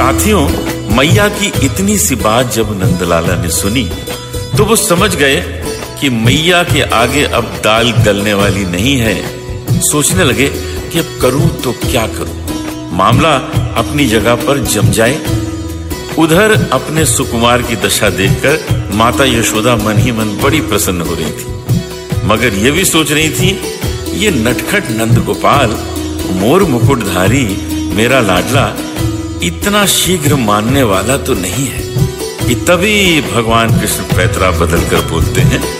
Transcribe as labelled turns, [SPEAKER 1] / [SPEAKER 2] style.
[SPEAKER 1] साथियों, मैया की इतनी सी बात जब नंदलाला ने सुनी तो वो समझ गए कि मैया के आगे अब दाल गलने वाली नहीं है। सोचने लगे कि अब करूं तो क्या करूं, मामला अपनी जगह पर जम जाए। उधर अपने सुकुमार की दशा देखकर माता यशोदा मन ही मन बड़ी प्रसन्न हो रही थी, मगर ये भी सोच रही थी ये नटखट नंद गोपाल मोर मुकुटधारी मेरा लाडला इतना शीघ्र मानने वाला तो नहीं है। कि तभी भगवान कृष्ण पैतरा बदल कर बोलते हैं,